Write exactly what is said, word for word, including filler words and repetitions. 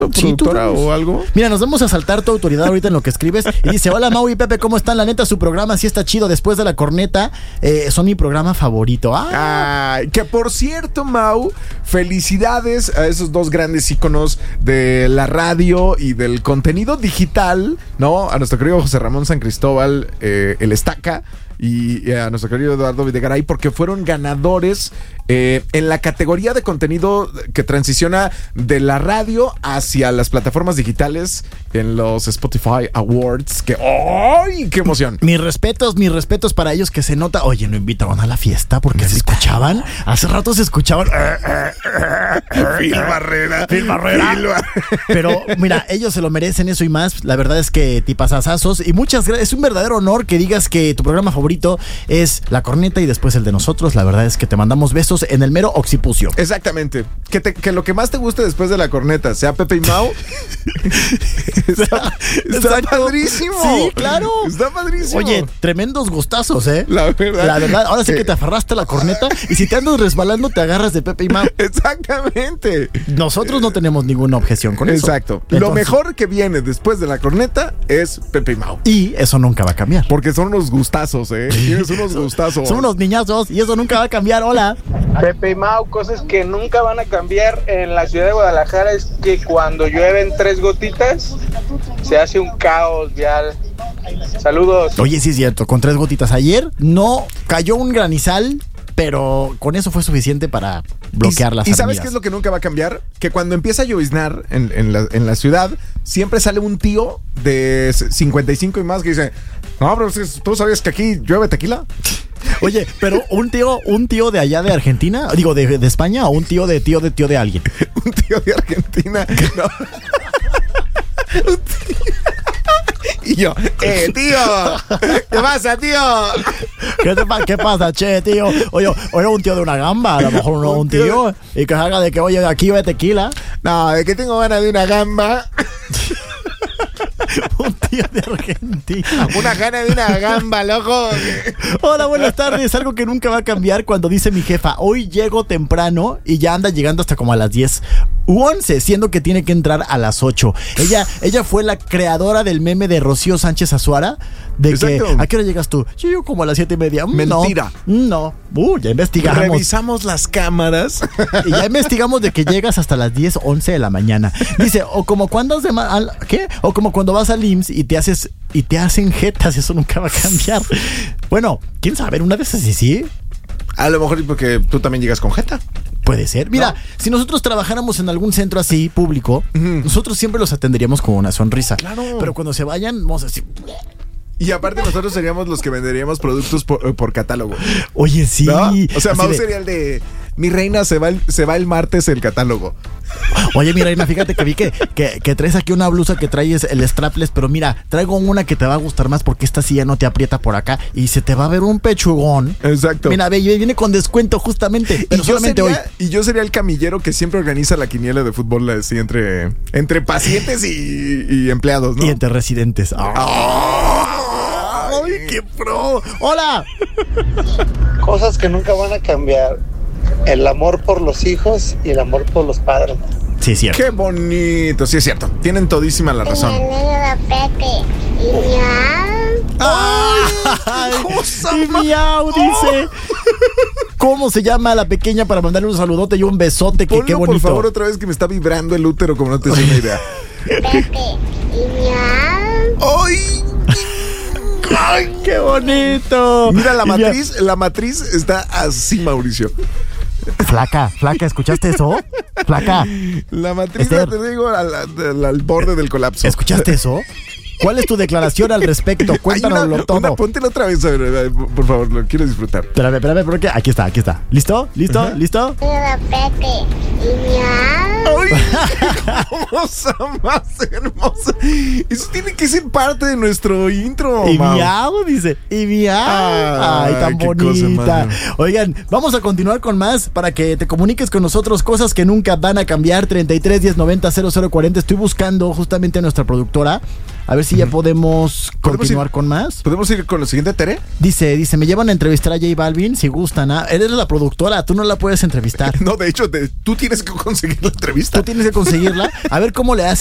productora sí, o algo. Mira, nos vamos a saltar tu autoridad ahorita en lo que escribes. Y dice, hola Mau y Pepe, ¿cómo están? La neta, su programa sí está chido. Después de la corneta, eh, son mi programa favorito. Ah. Ay, que por cierto, Mau, felicidades a esos dos grandes íconos de la radio y del contenido digital, ¿no? A nuestro querido José Ramón San Cristóbal, eh, el Estaca, y a nuestro querido Eduardo Videgaray, porque fueron ganadores eh, en la categoría de contenido que transiciona de la radio hacia las plataformas digitales en los Spotify Awards. Que ¡ay, qué emoción! Mis respetos, mis respetos para ellos, que se nota. Oye, no invitaron a la fiesta porque se escuchaban. Hace rato se escuchaban. Phil Barrera. Phil Barrera. Phil Barrera. Pero mira, ellos se lo merecen, eso y más. La verdad es que tipasazazos. Y muchas gracias. Es un verdadero honor que digas que tu programa favorito es La Corneta y después el de nosotros. La verdad es que te mandamos besos en el mero occipucio. Exactamente. Que, te, que lo que más te guste después de La Corneta sea Pepe y Mau. está está padrísimo. Sí, claro. Está padrísimo. Oye, tremendos gustazos, ¿eh? La verdad. La verdad. Ahora sí que te aferraste a la corneta y si te andas resbalando te agarras de Pepe y Mau. Exactamente. Nosotros no tenemos ninguna objeción con eso. Exacto. Entonces, lo mejor que viene después de La Corneta es Pepe y Mau. Y eso nunca va a cambiar. Porque son unos gustazos, ¿eh? Tienes unos gustazos. Son unos niñazos y eso nunca va a cambiar. Hola. Pepe y Mau, cosas que nunca van a cambiar en la ciudad de Guadalajara es que cuando llueven tres gotitas se hace un caos vial. Saludos. Oye, sí es cierto, con tres gotitas. Ayer no cayó un granizal, pero con eso fue suficiente para bloquear y, las ¿Y avenidas. sabes qué es lo que nunca va a cambiar? Que cuando empieza a lloviznar en, en, la, en la ciudad, siempre sale un tío de cincuenta y cinco y más que dice, no, pero ¿tú sabías que aquí llueve tequila? Oye, pero un tío, un tío de allá de Argentina, digo, de, de España, o un tío de tío de tío de alguien. Un tío de Argentina. No. Un tío. Y yo, eh, tío, ¿qué pasa, tío? ¿Qué, te pa- ¿Qué pasa, che, tío? Oye, oye, un tío de una gamba, a lo mejor uno, un tío, y que salga de que, oye, aquí ve tequila. No, de que tengo ganas de una gamba. Un tío de Argentina. Una gana de una gamba, loco. Hola, buenas tardes. Algo que nunca va a cambiar cuando dice mi jefa, hoy llego temprano y ya anda llegando hasta como a las diez u once, siendo que tiene que entrar a las ocho. Ella, ella fue la creadora del meme de Rocío Sánchez Azuara. De Exacto. que, ¿a qué hora llegas tú? Sí, yo como a las siete y media. Mentira. No, no. Uh, ya investigamos. Revisamos las cámaras. Y ya investigamos de que llegas hasta las diez, once de la mañana. Dice, o como cuando has de ma- al- ¿qué? O como cuando vas al I M S S y te haces y te hacen jetas, eso nunca va a cambiar. Bueno, quién sabe, una de esas sí, sí. A lo mejor porque tú también llegas con jeta. Puede ser. Mira, ¿no? Si nosotros trabajáramos en algún centro así, público, uh-huh. nosotros siempre los atenderíamos con una sonrisa. Claro. Pero cuando se vayan, vamos a decir... Y aparte nosotros seríamos los que venderíamos productos por, por catálogo. Oye, sí. ¿No? O sea, Mau de... sería el de... Mi reina, se va el, se va el martes el catálogo. Oye, mi reina, fíjate que vi que, que, que traes aquí una blusa que traes el strapless, pero mira, traigo una que te va a gustar más porque esta sí ya no te aprieta por acá y se te va a ver un pechugón. Exacto. Mira, ve, viene con descuento justamente, pero y yo solamente sería, hoy. Y yo sería el camillero que siempre organiza la quiniela de fútbol así entre, entre pacientes y, y empleados, ¿no? Y entre residentes. ¡Ay, qué pro! ¡Hola! Cosas que nunca van a cambiar. El amor por los hijos y el amor por los padres. Sí, es cierto. Qué bonito, sí es cierto. Tienen todísima la razón. ¡Ay! Y miau, dice. ¿Cómo se llama la pequeña para mandarle un saludote y un besote? Que Ponlo, qué bonito. por favor, otra vez que me está vibrando el útero como no te doy una idea. Pepe y miau. ¡Ay! ¡Ay, qué bonito! Mira, la Y matriz, mira, la matriz está así, Mauricio. Flaca, flaca, ¿escuchaste eso? Flaca. La matriz, Esther, la te digo, al, al, al borde del colapso. ¿Escuchaste eso? ¿Cuál es tu declaración al respecto? Cuéntanoslo todo. Una, póntelo otra vez, a ver, por favor, lo quiero disfrutar. Espérame, espérame, porque aquí está, aquí está. ¿Listo? ¿Listo? Uh-huh. ¿Listo? Pepe y miau. ¡Ay! ¡Qué cosa más hermosa! Eso tiene que ser parte de nuestro intro, Y Mau. miau, dice. Y miau. Ay, Ay, tan qué bonita. cosa, Oigan, vamos a continuar con más para que te comuniques con nosotros. Cosas que nunca van a cambiar. treinta y tres, diez, noventa, cero cero cuarenta. Estoy buscando justamente a nuestra productora A ver si ya podemos ¿Podemos continuar ir- con más. ¿Podemos ir con lo siguiente, Tere? Dice, dice, me llevan a entrevistar a J Balvin si gustan. ¿Ah? Eres la productora, tú no la puedes entrevistar. No, de hecho, de- tú tienes que conseguir la entrevista. Tú tienes que conseguirla. A ver cómo le hace.